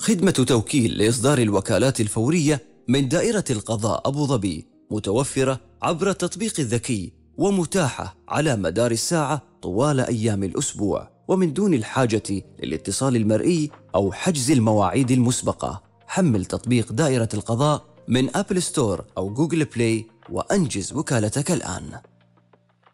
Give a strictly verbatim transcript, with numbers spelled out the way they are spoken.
خدمة توكيل لإصدار الوكالات الفورية من دائرة القضاء أبو ظبي متوفرة عبر التطبيق الذكي ومتاحة على مدار الساعة طوال أيام الأسبوع ومن دون الحاجة للاتصال المرئي أو حجز المواعيد المسبقة. حمل تطبيق دائرة القضاء من أبل ستور أو جوجل بلاي وأنجز وكالتك الآن.